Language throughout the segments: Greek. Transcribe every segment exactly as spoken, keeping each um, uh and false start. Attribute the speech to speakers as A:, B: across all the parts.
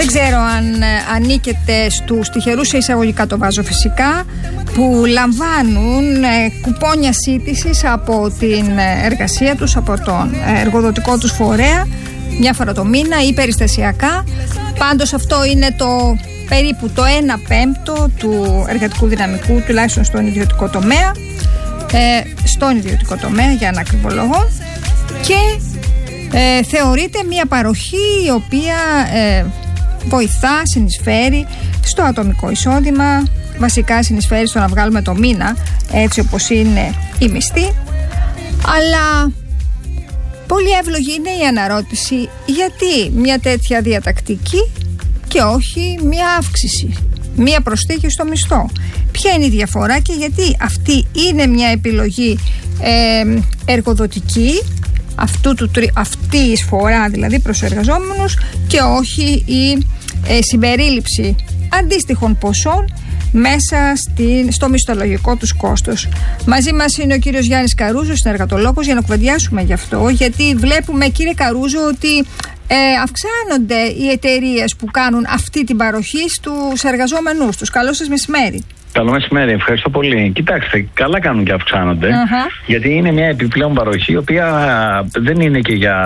A: Δεν ξέρω αν ανήκετε στους τυχερούς, σε εισαγωγικά το βάζω φυσικά, που λαμβάνουν κουπόνια σύντησης από την εργασία τους, από τον εργοδοτικό τους φορέα, μια φορά το μήνα ή περιστασιακά. Πάντως αυτό είναι το περίπου το ένα πέμπτο του εργατικού δυναμικού, τουλάχιστον στον ιδιωτικό τομέα, ε, στον ιδιωτικό τομέα για να ακριβολογώ, και ε, θεωρείται μια παροχή η οποία ε, βοηθά, συνεισφέρει στο ατομικό εισόδημα, βασικά συνεισφέρει στο να βγάλουμε το μήνα έτσι όπως είναι η μισθή. Αλλά πολύ εύλογη είναι η αναρώτηση, γιατί μια τέτοια διατακτική και όχι μια αύξηση, μια προσθήκη στο μισθό? Ποια είναι η διαφορά και γιατί αυτή είναι μια επιλογή ε, εργοδοτική, αυτού του, αυτή η εισφορά δηλαδή προς εργαζόμενους, και όχι η ε, συμπερίληψη αντίστοιχων ποσών μέσα στην, στο μισθολογικό τους κόστος. Μαζί μας είναι ο κύριος Γιάννης Καρούζος, συνεργατολόγος, για να κουβεντιάσουμε γι' αυτό, γιατί βλέπουμε, κύριε Καρούζο, ότι ε, αυξάνονται οι εταιρείες που κάνουν αυτή την παροχή στους εργαζόμενους τους. Καλό σας μεσημέρι.
B: Καλό μεσημέρι, ευχαριστώ πολύ. Κοιτάξτε, καλά κάνουν και αυξάνονται, uh-huh. γιατί είναι μια επιπλέον παροχή, η οποία δεν είναι και για,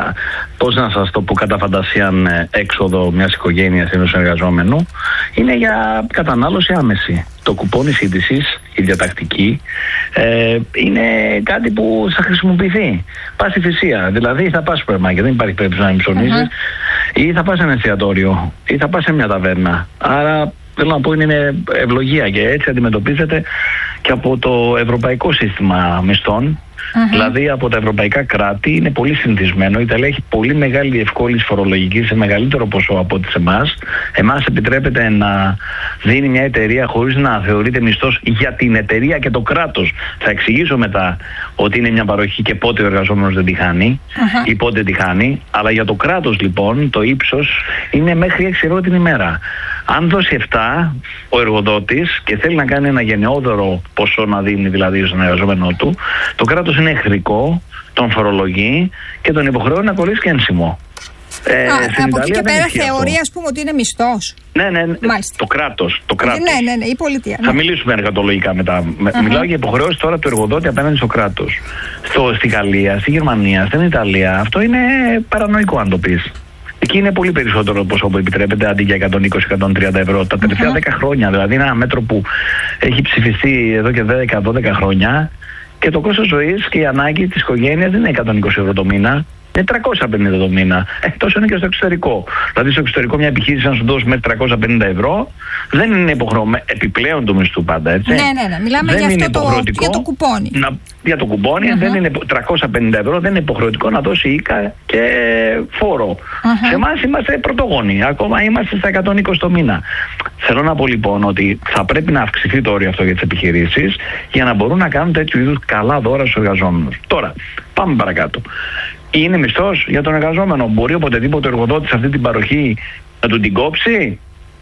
B: πώς να σας το πω, κατά φαντασίαν έξοδο μιας οικογένειας ή ενός εργαζόμενου. Είναι για κατανάλωση άμεση. Το κουπόνι σύντησης, η διατακτική, ε, είναι κάτι που θα χρησιμοποιηθεί. Πας στη θυσία. Δηλαδή θα πας στο σούπερ μάρκετ, δεν υπάρχει περίπτωση να μισονίζεις, uh-huh. ή θα πας σε ένα εστιατόριο, ή θα πας σε μια ταβέρνα. Άρα θέλω να πω, είναι ευλογία και έτσι αντιμετωπίζεται και από το ευρωπαϊκό σύστημα μισθών. Uh-huh. Δηλαδή από τα ευρωπαϊκά κράτη είναι πολύ συνηθισμένο. Η Ιταλία έχει πολύ μεγάλη διευκόλυνση φορολογική σε μεγαλύτερο ποσό από ό,τι σε εμάς. Εμάς επιτρέπεται να δίνει μια εταιρεία χωρίς να θεωρείται μισθός για την εταιρεία και το κράτος. Θα εξηγήσω μετά ότι είναι μια παροχή και πότε ο εργαζόμενος δεν τη χάνει, uh-huh. ή πότε τη χάνει. Αλλά για το κράτος λοιπόν το ύψος είναι μέχρι έξι ευρώ την ημέρα. Αν δώσει επτά ο εργοδότης και θέλει να κάνει ένα γενναιόδωρο ποσό να δίνει δηλαδή στον εργαζόμενό του, το κράτος είναι εχθρικό, τον φορολογεί και τον υποχρεώνει να κολλήσει και ένσημο. Ε,
A: Α, από εκεί και πέρα θεωρεί, ας πούμε, ότι είναι μισθός.
B: Ναι, ναι, ναι. Το κράτος. Το κράτος.
A: Ναι, ναι, ναι, η πολιτεία.
B: Θα
A: ναι.
B: μιλήσουμε εργατολογικά μετά. Uh-huh. Μιλάω για υποχρεώσεις τώρα του εργοδότη απέναντι στο κράτος. Στο, στη Γαλλία, στη Γερμανία, στην Ιταλία. Αυτό είναι παρανοϊκό, αν το πεις. Εκεί είναι πολύ περισσότερο ποσό που επιτρέπεται, αντί για εκατόν είκοσι με εκατόν τριάντα ευρώ. Τα τελευταία uh-huh. δέκα χρόνια, δηλαδή είναι ένα μέτρο που έχει ψηφιστεί εδώ και δέκα δώδεκα χρόνια, και το κόστος ζωής και η ανάγκη της οικογένειας δεν είναι εκατόν είκοσι ευρώ το μήνα, είναι τριακόσια πενήντα το μήνα. Ε, τόσο είναι και στο εξωτερικό. Δηλαδή, στο εξωτερικό, μια επιχείρηση να σου δώσει μέχρι τριακόσια πενήντα ευρώ δεν είναι υποχρεωμένο, επιπλέον του μισθού πάντα, έτσι.
A: Ναι, ναι, ναι. Μιλάμε δεν για, αυτό το, για το κουπόνι.
B: Να, για το κουπόνι, uh-huh. δεν είναι τριακόσια πενήντα ευρώ, δεν είναι υποχρεωτικό να δώσει οίκα και φόρο. Uh-huh. Σε εμάς είμαστε πρωτογόνοι. Ακόμα είμαστε στα εκατόν είκοσι το μήνα. Θέλω να πω λοιπόν ότι θα πρέπει να αυξηθεί το όριο αυτό για τις επιχειρήσεις για να μπορούν να κάνουν τέτοιου είδους καλά δώρα στους εργαζόμενους. Τώρα, πάμε παρακάτω. Είναι μισθός για τον εργαζόμενο? Μπορεί οποτεδήποτε ο εργοδότης αυτή την παροχή να του την κόψει?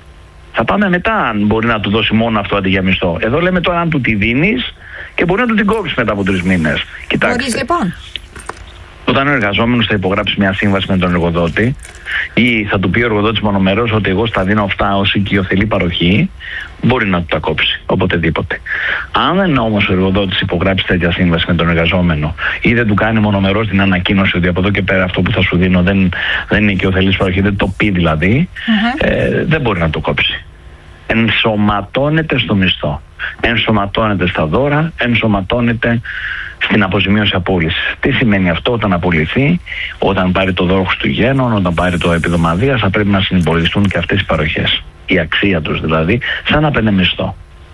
B: Θα πάμε μετά αν μπορεί να του δώσει μόνο αυτό αντί για μισθό. Εδώ λέμε τώρα αν του τη δίνεις και μπορεί να του την κόψει μετά από τρεις μήνες. Κοιτάξτε.
A: Μπορείς λοιπόν.
B: Όταν ο εργαζόμενος θα υπογράψει μια σύμβαση με τον εργοδότη ή θα του πει ο εργοδότης μονομερός ότι εγώ στα δίνω αυτά ως οικειοθελή παροχή, μπορεί να του τα κόψει οποτεδήποτε. Αν όμως ο εργοδότης υπογράψει τέτοια σύμβαση με τον εργαζόμενο ή δεν του κάνει μονομερός την ανακοίνωση ότι από εδώ και πέρα αυτό που θα σου δίνω δεν, δεν είναι οικειοθελής παροχή, δεν το πει δηλαδή, uh-huh. ε, δεν μπορεί να το κόψει. Ενσωματώνεται στο μισθό. Ενσωματώνεται στα δώρα, ενσωματώνεται στην αποζημίωση απόλυσης. Τι σημαίνει αυτό? Όταν απολυθεί, όταν πάρει το δώρο Χριστουγέννων, όταν πάρει το επιδομαδίας, θα πρέπει να συνυπολογιστούν και αυτές οι παροχές. Η αξία τους δηλαδή, σαν να παίρνει μισθό.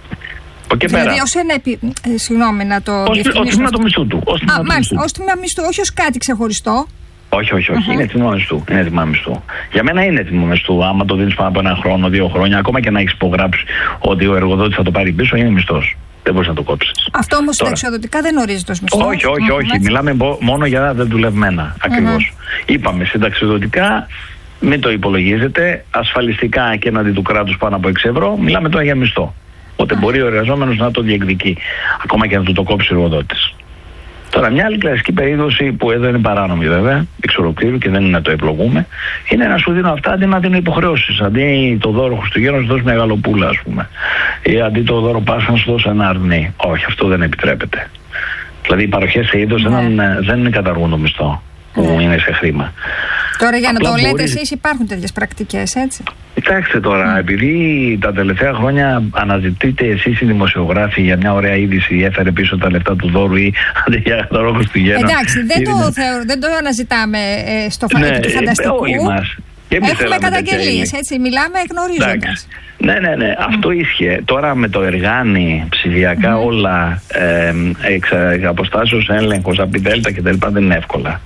A: Δηλαδή ως ένα επί... ε, συγγνώμη να το
B: διευκρινίσω. Ως τμήμα του μισθού του. Ως
A: Α, μάλιστα, ως τμήμα μισθού, όχι ως κάτι ξεχωριστό.
B: Όχι, όχι, όχι. Uh-huh. Είναι τμήμα μισθού. Είναι τμήμα μισθού. Για μένα είναι τμήμα μισθού. Άμα το δίνεις πάνω από ένα χρόνο, δύο χρόνια, ακόμα και να έχεις υπογράψει ότι ο εργοδότης θα το πάρει πίσω, είναι μισθός. Δεν μπορείς να το κόψεις.
A: Αυτό όμως συνταξιοδοτικά δεν ορίζεται ως μισθό.
B: Όχι, όχι, όχι. Mm-hmm. Μιλάμε μόνο για δεν δουλευμένα. Ακριβώς. Mm-hmm. Είπαμε συνταξιοδοτικά, μην το υπολογίζετε. Ασφαλιστικά και έναντι του κράτους πάνω από έξι ευρώ, μιλάμε τώρα για μισθό. Οπότε mm-hmm. μπορεί ο εργαζόμενος να το διεκδικεί. Ακόμα και να του το κόψει ο εργοδότης. Τώρα, μια άλλη κλασική περίπτωση που εδώ είναι παράνομη βέβαια, εξ ολοκλήρου και δεν είναι να το ευλογούμε, είναι να σου δίνω αυτά αντί να δίνω υποχρεώσεις. Αντί το δώρο Χριστουγέννων να σου δώσω μια γαλοπούλα, ας πούμε. Ή αντί το δώρο Πάσχα να σου δώσω ένα αρνί. Όχι, αυτό δεν επιτρέπεται. Δηλαδή, οι παροχές σε είδος ναι. δεν, δεν καταργούν το μισθό που ναι. είναι σε χρήμα.
A: Τώρα, για να
B: απλά
A: το λέτε
B: μπορείς...
A: εσείς, υπάρχουν τέτοιες πρακτικές, έτσι.
B: Κοιτάξτε τώρα, mm. επειδή τα τελευταία χρόνια αναζητείτε εσείς οι δημοσιογράφοι για μια ωραία είδηση, έφερε πίσω τα λεφτά του δώρου ή αντί για δώρο Χριστουγέννων.
A: Εντάξει, δεν το, θεωρώ, δεν το αναζητάμε ε, στο ναι, του φανταστικού.
B: Όλοι μας.
A: Έχουμε καταγγελίες, έτσι, μιλάμε γνωρίζοντας.
B: Ναι, ναι, ναι, mm. αυτό ίσχυε. Τώρα με το εργάνι, ψηφιακά mm. όλα, ε, εξ αποστάσεως έλεγχος, απειδέλτα κτλ. Δεν είναι εύκολα.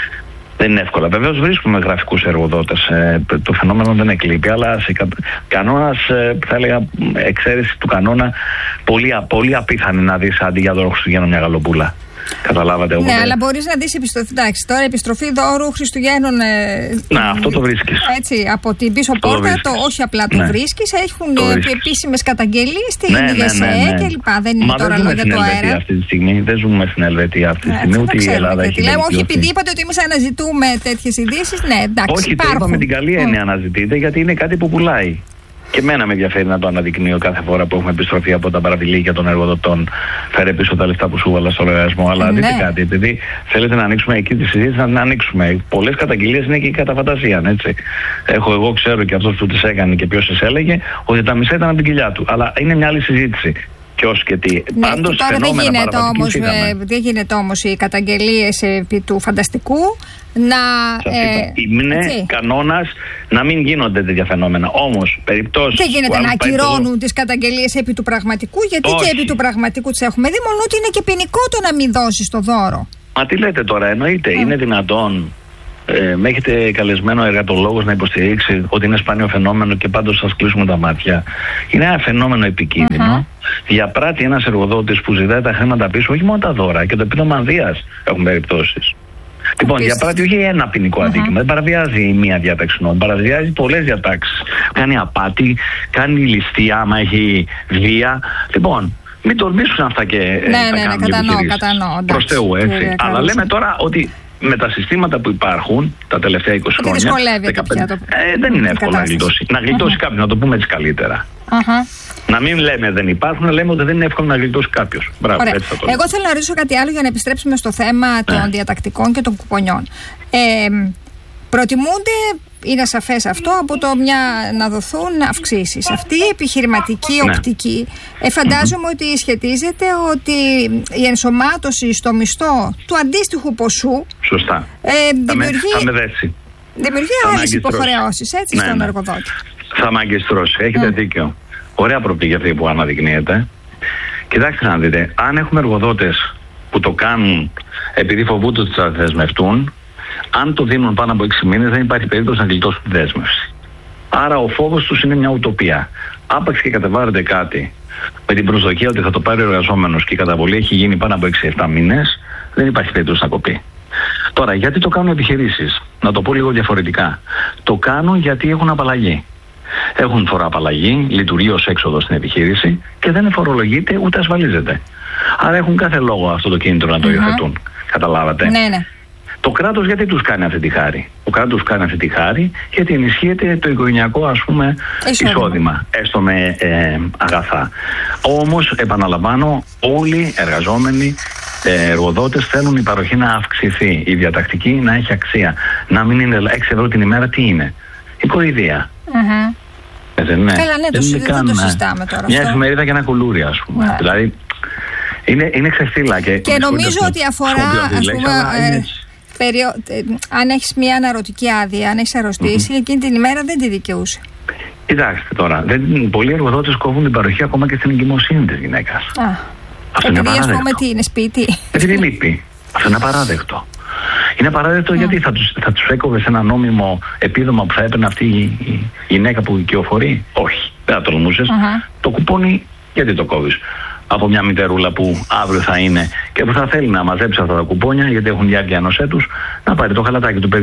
B: Δεν είναι εύκολα. Βεβαίως βρίσκουμε γραφικούς εργοδότες. Ε, το φαινόμενο δεν εκλείπει, αλλά σε κα, κανόνας, ε, θα έλεγα, εξαίρεση του κανόνα, πολύ, πολύ απίθανη να δεις αντί για δώρο Χριστουγέννων μια γαλοπούλα. Καταλάβατε.
A: Ναι, αλλά μπορείς να δεις επιστροφή. Εντάξει, τώρα επιστροφή δώρου Χριστουγέννων. Ε,
B: να, αυτό το βρίσκεις.
A: Έτσι, από την πίσω αυτό πόρτα, το, το, όχι απλά το ναι. βρίσκεις. Έχουν επίσημες καταγγελίες στην ναι, ΓΕΣΕ ναι, ναι, ναι. κλπ. Δεν είναι
B: Μα
A: τώρα λόγια του αέρα.
B: Αυτή τη στιγμή. Δεν ζούμε στην Ελβετία αυτή τη στιγμή. Ούτε η Ελλάδα έχει.
A: Λέμε, όχι, επειδή είπατε ότι εμείς αναζητούμε τέτοιες ειδήσεις. Ναι, εντάξει.
B: Όχι, το είπαμε την καλή έννοια αναζητείτε, γιατί είναι κάτι που πουλάει. Και εμένα με ενδιαφέρει να το αναδεικνύω κάθε φορά που έχουμε επιστροφή από τα παραβιλίκια των εργοδοτών. Φέρε πίσω τα λεφτά που σου έβαλα στο λογαριασμό. Αλλά ναι. δείτε κάτι, επειδή θέλετε να ανοίξουμε εκεί τη συζήτηση, να την ανοίξουμε. Πολλές καταγγελίες είναι και η καταφαντασία. Έτσι. Έχω, εγώ ξέρω και αυτός που τις έκανε και ποιος τις έλεγε, ότι τα μισά ήταν από την κοιλιά του. Αλλά είναι μια άλλη συζήτηση. Ποιος και τι.
A: Ναι, Πάντως, τώρα δεν γίνεται, όμως, δεν γίνεται όμως οι καταγγελίες επί του φανταστικού να.
B: Ε, είναι κανόνας να μην γίνονται τέτοια φαινόμενα. Όμως, περιπτώσεις.
A: Δεν γίνεται να ακυρώνουν το... τις καταγγελίες επί του πραγματικού, γιατί όχι. Και επί του πραγματικού τις έχουμε δει, μόνο ότι είναι και ποινικό το να μην δώσεις το δώρο. Μα
B: τι λέτε τώρα, εννοείται, mm. είναι δυνατόν. Ε, με έχετε καλεσμένο εργατολόγος να υποστηρίξει ότι είναι σπάνιο φαινόμενο και πάντως σας κλείσουμε τα μάτια. Είναι ένα φαινόμενο επικίνδυνο. Mm-hmm. Διαπράττει ένας εργοδότης που ζητάει τα χρήματα πίσω, όχι μόνο τα δώρα, και το επίδομα ανδείας έχουν περιπτώσεις. Λοιπόν, διαπράττει όχι ένα ποινικό mm-hmm. αδίκημα, δεν παραβιάζει η μία διάταξη νόμου, παραβιάζει πολλές διατάξεις. Κάνει απάτη, κάνει ληστεία, άμα έχει βία. Λοιπόν, μην τολμήσουν αυτά και
A: ναι,
B: ε,
A: ναι, ναι, ναι, κατανοώ, κατανοώ.
B: Προς Θεού, έτσι. Αλλά λέμε τώρα ότι με τα συστήματα που υπάρχουν τα τελευταία είκοσι χρόνια.
A: δεκαπέντε,
B: το... ε, δεν είναι εύκολο να γλιτώσει. Να γλιτώσει uh-huh. κάποιον, να το πούμε έτσι καλύτερα.
A: Uh-huh.
B: Να μην λέμε δεν υπάρχουν, να λέμε ότι δεν είναι εύκολο να γλιτώσει κάποιος. Μπράβο, έτσι θα το
A: Εγώ θέλω να ρωτήσω κάτι άλλο για να επιστρέψουμε στο θέμα των yeah. διατακτικών και των κουπονιών. Ε, προτιμούνται, είναι σαφές αυτό, από το μια να δοθούν αυξήσεις. Αυτή η επιχειρηματική
B: ναι.
A: οπτική ε, φαντάζομαι mm-hmm. ότι σχετίζεται ότι η ενσωμάτωση στο μισθό του αντίστοιχου ποσού
B: σωστά.
A: Ε, δημιουργεί,
B: θα με, θα με δέσει.
A: Δημιουργεί άλλες υποχρεώσεις, έτσι, ναι, στον ναι. εργοδότη.
B: Θα με αγκιστρώσει, έχετε mm. δίκιο. Ωραία προοπτική αυτή που αναδεικνύεται. Κοιτάξτε να δείτε, αν έχουμε εργοδότες που το κάνουν επειδή φοβούνται ότι θα δεσμευτούν, αν το δίνουν πάνω από έξι μήνες δεν υπάρχει περίπτωση να γλιτώσουν τη δέσμευση. Άρα ο φόβος τους είναι μια ουτοπία. Άπαξ και κατεβάλλεται κάτι με την προσδοκία ότι θα το πάρει ο εργαζόμενος και η καταβολή έχει γίνει πάνω από έξι επτά μήνες, δεν υπάρχει περίπτωση να κοπεί. Τώρα, γιατί το κάνουν επιχειρήσεις? Να το πω λίγο διαφορετικά. Το κάνουν γιατί έχουν απαλλαγή. Έχουν φοροαπαλλαγή, λειτουργεί ως έξοδο στην επιχείρηση και δεν φορολογείται ούτε ασφαλίζεται. Άρα έχουν κάθε λόγο αυτό το κίνητρο να το υιοθετούν. Mm-hmm. Καταλάβατε.
A: Ναι, ναι.
B: Το κράτος γιατί τους κάνει αυτή τη χάρη? Το κράτος τους κάνει αυτή τη χάρη γιατί ενισχύεται το οικογενειακό, ας πούμε, εισόδημα, εισόδημα έστω με ε, αγαθά. Όμως, επαναλαμβάνω, όλοι οι εργαζόμενοι ε, εργοδότες θέλουν η παροχή να αυξηθεί, η διατακτική να έχει αξία. Να μην είναι έξι ευρώ την ημέρα, τι είναι? Η κοροϊδία.
A: Mm-hmm.
B: Ε, δεν είναι.
A: Καλά, ναι, δεν το, καν, το συζητάμε τώρα.
B: Μια εφημερίδα και ένα κουλούρι, ας πούμε. Ναι. Δηλαδή, είναι, είναι ξεφύλα. Και,
A: και νομίζω ότι αφορά, ας πούμε, ε, περιο... ε, αν έχεις μια αναρωτική άδεια, αν έχεις αρρωστήσει, mm-hmm. εκείνη την ημέρα δεν τη δικαιούσε.
B: Κοιτάξτε τώρα, δεν, πολλοί εργοδότες κόβουν την παροχή ακόμα και στην εγκυμοσύνη της γυναίκας.
A: Α, αυτό επειδή, είναι ας πούμε, τι είναι σπίτι.
B: Επειδή λείπει. Αυτό είναι απαράδεκτο. Είναι απαράδεκτο mm. γιατί θα τους, θα τους έκοβε σε ένα νόμιμο επίδομα που θα έπαιρνε αυτή η, η γυναίκα που οικειοφορεί? Όχι, δεν θα τολμούσες. Mm-hmm. Το κουπόνι γιατί το κόβεις? Από μια μητερούλα που αύριο θα είναι και που θα θέλει να μαζέψει αυτά τα κουπόνια γιατί έχουν διάρκεια ενός έτους, να πάρει το χαλατάκι του παιδιού.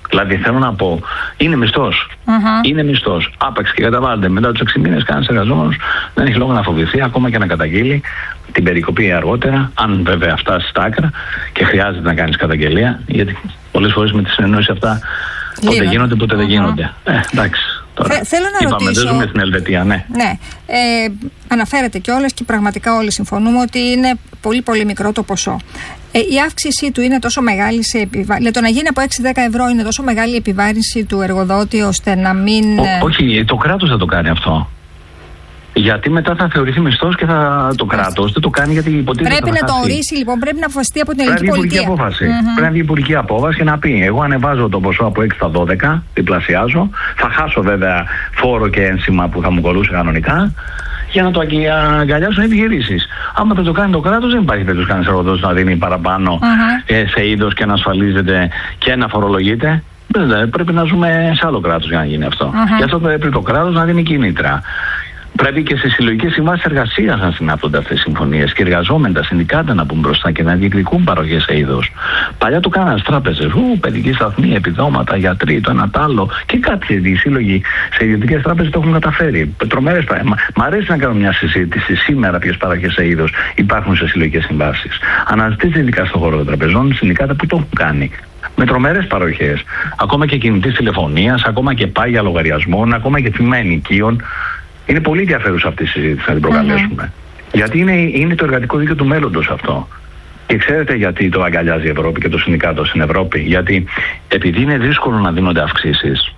B: Δηλαδή θέλω να πω, είναι μισθός. Uh-huh. Είναι μισθός. Άπαξ και καταβάλλεται. Μετά τους έξι μήνες κανένας εργαζόμενος δεν έχει λόγο να φοβηθεί, ακόμα και να καταγγείλει την περικοπή αργότερα, αν βέβαια φτάσει στα άκρα και χρειάζεται να κάνεις καταγγελία, γιατί πολλές φορές με τις συνεννόησεις αυτά πότε γίνονται, πότε uh-huh. δεν γίνονται. Ε, εντάξει. Τώρα,
A: Θε, θέλω να
B: είπαμε,
A: ρωτήσω.
B: Δεν ζούμε στην Ελβετία, ναι.
A: ναι. Ε, αναφέρεται κιόλας και πραγματικά όλοι συμφωνούμε ότι είναι πολύ πολύ μικρό το ποσό. Ε, η αύξησή του είναι τόσο μεγάλη σε επιβάρυνση. Το να γίνει από έξι με δέκα ευρώ είναι τόσο μεγάλη η επιβάρυνση του εργοδότη ώστε να μην.
B: Ό, όχι, το κράτος θα το κάνει αυτό. Γιατί μετά θα θεωρηθεί μισθός και θα, το κράτος δεν το κάνει γιατί υποτίθεται.
A: Πρέπει να
B: θα
A: το ορίσει λοιπόν, πρέπει να αποφασιστεί από την ελληνική
B: πρέπει
A: πολιτεία.
B: Απόφαση.
A: Mm-hmm.
B: Πρέπει να βγει υπουργική απόφαση και να πει: εγώ ανεβάζω το ποσό από έξι στα δώδεκα, διπλασιάζω. Θα χάσω βέβαια φόρο και ένσημα που θα μου κολλούσε κανονικά για να το αγκαλιάσουν οι επιχειρήσεις. Άμα δεν το κάνει το κράτος, δεν υπάρχει περίπτωση κανένας εργοδότης να δίνει παραπάνω mm-hmm. ε, σε είδος και να ασφαλίζεται και να φορολογείται. Πρέπει να ζούμε σε άλλο κράτος για να γίνει αυτό. Mm-hmm. Γι' αυτό πρέπει το κράτος να δίνει κίνητρα. Πρέπει και στις συλλογικές συμβάσεις εργασίας να συνάπτονται αυτές οι συμφωνίες και οι εργαζόμενοι, τα συνδικάτα να μπουν μπροστά και να διεκδικούν παροχές σε είδος. Παλιά το κάνανε τράπεζες, ου, παιδική σταθμή, επιδόματα, γιατροί, το ένα τ' άλλο και κάποιοι σύλλογοι σε ιδιωτικές τράπεζες το έχουν καταφέρει. Τρομερές πράγματα. Μ' αρέσει να κάνω μια συζήτηση σήμερα ποιες παροχές σε είδος υπάρχουν σε συλλογικές συμβάσεις. Αναζητήστε ειδικά στον χώρο των τραπεζών συνδικάτα που το έχουν κάνει. Με τρομερές παροχές. Ακόμα και κινητής τηλεφωνίας, ακόμα και πάγια λογαριασμών, ακόμα και τμήμα ενοικίων. Είναι πολύ ενδιαφέρουσα αυτή η συζήτηση να την προκαλέσουμε. Mm-hmm. Γιατί είναι, είναι το εργατικό δίκαιο του μέλλοντος αυτό. Και ξέρετε γιατί το αγκαλιάζει η Ευρώπη και το συνδικάτο στην Ευρώπη. Γιατί επειδή είναι δύσκολο να δίνονται αυξήσεις,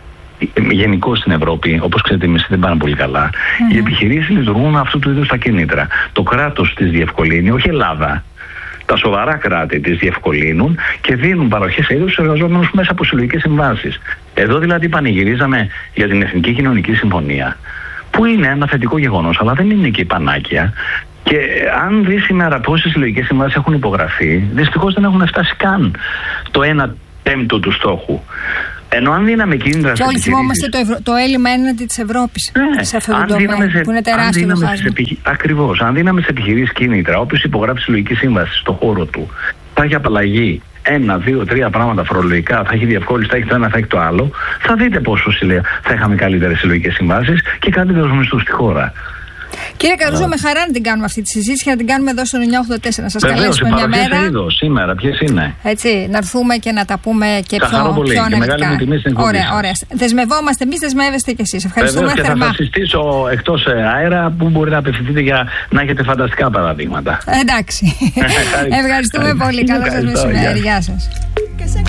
B: γενικώς στην Ευρώπη, όπως ξέρετε, οι μισθοί δεν πάνε πολύ καλά. Mm-hmm. Οι επιχειρήσεις λειτουργούν με αυτού του είδους τα κίνητρα. Το κράτος τις διευκολύνει, όχι η Ελλάδα. Τα σοβαρά κράτη τις διευκολύνουν και δίνουν παροχές σε είδους στους εργαζόμενους μέσα από συλλογικές συμβάσεις. Εδώ δηλαδή πανηγυρίζαμε για την Εθνική Κοινωνική Συμφωνία, που είναι ένα θετικό γεγονός, αλλά δεν είναι και η πανάκια. Και αν δει σήμερα πόσες συλλογικές συμβάσεις έχουν υπογραφεί, δυστυχώς δεν έχουν φτάσει καν το ένα πέμπτο του στόχου. Ενώ αν δίναμε κίνητρα.
A: Και όλοι θυμόμαστε το, ευρω... το έλλειμμα έναντι της Ευρώπης
B: ναι,
A: σε αυτό το τομέα, σε... που είναι τεράστιο το χάσμα.
B: Επιχει... Ακριβώς. Αν δίναμε σε επιχειρήσεις κίνητρα, όποιος υπογράψει συλλογική σύμβαση στον χώρο του, θα έχει απαλλαγή ένα, δύο, τρία πράγματα φορολογικά, θα έχει διευκόλυνση, θα έχει το ένα, θα έχει το άλλο, θα δείτε πόσο θα είχαμε καλύτερες συλλογικές συμβάσεις και καλύτερους μισθούς στη χώρα.
A: Κύριε Καρούζο, με χαρά να την κάνουμε αυτή τη συζήτηση και να την κάνουμε εδώ στο εννιά ογδόντα τέσσερα. Να σας καλέσουμε μια μέρα.
B: Είδος, σήμερα, ποιες είναι.
A: Έτσι, να έρθουμε και να τα πούμε και
B: τα
A: πιο,
B: πολύ,
A: πιο αναλυτικά.
B: Μεγάλη μου τιμή στην εκπομπή.
A: Ωραία, ωραία. Δεσμευόμαστε εμείς, δεσμεύεστε και εσείς. Ευχαριστούμε
B: Βεβαίως,
A: θερμά.
B: Και θα σας συστήσω εκτός αέρα που μπορεί να απευθυνθείτε για να έχετε φανταστικά παραδείγματα.
A: Εντάξει. Ευχαριστούμε πολύ. Καλό σας μεσημέρι. Γεια σας.